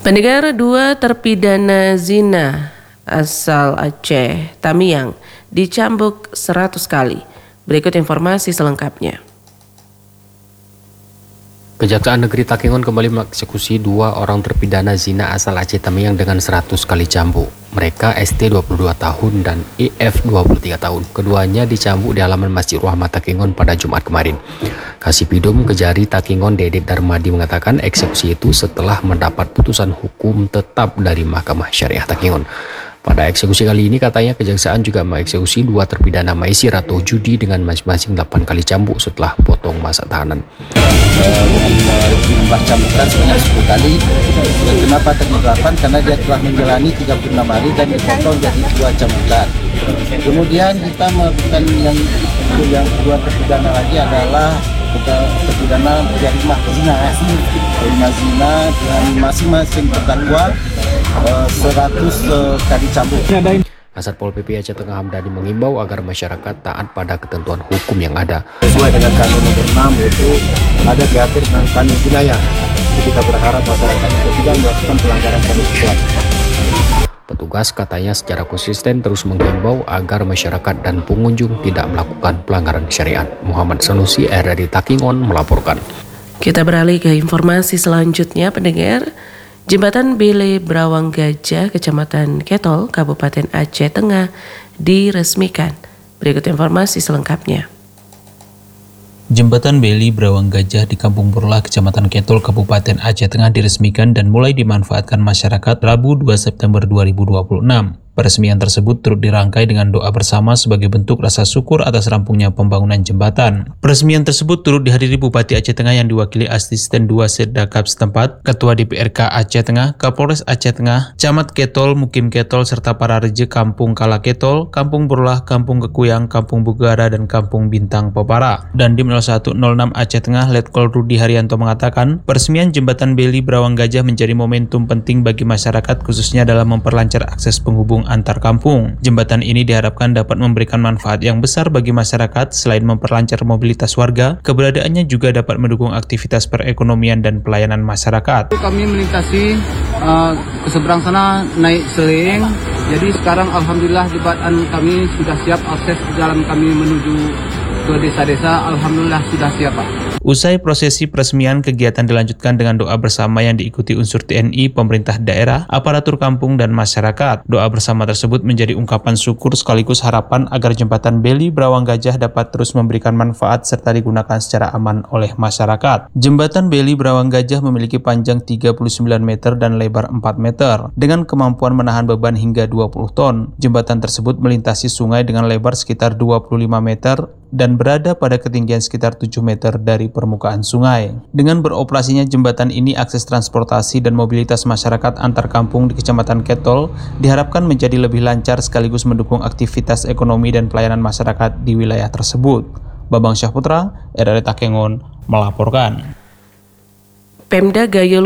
Pendengar, 2 terpidana zina asal Aceh, Tamiang, dicambuk 100 kali. Berikut informasi selengkapnya. Kejaksaan Negeri Takengon kembali mengeksekusi 2 orang terpidana zina asal Aceh Tamiang dengan 100 kali cambuk. Mereka ST 22 tahun dan IF 23 tahun. Keduanya dicambuk di halaman Masjid Rahmat Takengon pada Jumat kemarin. Kasipidum Kejari Takengon Dedet Darmadi mengatakan eksekusi itu setelah mendapat putusan hukum tetap dari Mahkamah Syariah Takengon. Pada eksekusi kali ini katanya kejaksaan juga mengeksekusi 2 terpidana maisir atau judi dengan masing-masing 8 kali cambuk setelah potong masa tahanan. Jumlah cambukan sebanyak 10 kali. Kenapa tadi 8? Karena dia telah menjalani 36 hari dan dipotong jadi 2 cambukan. Kemudian kita melakukan yang 2 terpidana lagi adalah terpidana rumah zina dengan masing-masing terdakwa 100 kali cambuk. Kasat Pol PP Aceh Tengah Hamdani mengimbau agar masyarakat taat pada ketentuan hukum yang ada. Sesuai dengan Kanun Nomor 6 yaitu ada diatur dengan kanun wilayah. Jadi kita berharap masyarakat tidak melakukan pelanggaran kanun sosial. Petugas katanya secara konsisten terus menghimbau agar masyarakat dan pengunjung tidak melakukan pelanggaran syariat. Muhammad Sanusi, RRI Takengon melaporkan. Kita beralih ke informasi selanjutnya, pendengar. Jembatan Bele Brawang Gajah, Kecamatan Ketol, Kabupaten Aceh Tengah diresmikan. Berikut informasi selengkapnya. Jembatan Beli Brawang Gajah di Kampung Burlah, Kecamatan Ketol, Kabupaten Aceh Tengah diresmikan dan mulai dimanfaatkan masyarakat Rabu 2 September 2026. Peresmian tersebut turut dirangkai dengan doa bersama sebagai bentuk rasa syukur atas rampungnya pembangunan jembatan. Peresmian tersebut turut dihadiri Bupati Aceh Tengah yang diwakili Asisten 2 Setdakap setempat, Ketua DPRK Aceh Tengah, Kapolres Aceh Tengah, Camat Ketol, Mukim Ketol, serta para reje Kampung Kala Ketol, Kampung Burlah, Kampung Kekuyang, Kampung Bugara, dan Kampung Bintang Popara. Dandim 0106 Aceh Tengah, Letkol Rudi Haryanto mengatakan, peresmian jembatan Beli Brawang Gajah menjadi momentum penting bagi masyarakat khususnya dalam memperlancar akses penghubung antar kampung. Jembatan ini diharapkan dapat memberikan manfaat yang besar bagi masyarakat. Selain memperlancar mobilitas warga, keberadaannya juga dapat mendukung aktivitas perekonomian dan pelayanan masyarakat. Kami melintasi ke seberang sana naik seling. Jadi sekarang alhamdulillah jembatan kami sudah siap, akses jalan kami menuju ke desa-desa alhamdulillah sudah siap, Pak. Usai prosesi peresmian, kegiatan dilanjutkan dengan doa bersama yang diikuti unsur TNI, pemerintah daerah, aparatur kampung, dan masyarakat. Doa bersama tersebut menjadi ungkapan syukur sekaligus harapan agar jembatan Beli Brawang Gajah dapat terus memberikan manfaat serta digunakan secara aman oleh masyarakat. Jembatan Beli Brawang Gajah memiliki panjang 39 meter dan lebar 4 meter, dengan kemampuan menahan beban hingga 20 ton. Jembatan tersebut melintasi sungai dengan lebar sekitar 25 meter dan berada pada ketinggian sekitar 7 meter dari permukaan sungai. Dengan beroperasinya jembatan ini, akses transportasi dan mobilitas masyarakat antar kampung di Kecamatan Ketol diharapkan menjadi lebih lancar sekaligus mendukung aktivitas ekonomi dan pelayanan masyarakat di wilayah tersebut. Bambang Syahputra, RRI Takengon melaporkan. Pemda Gayo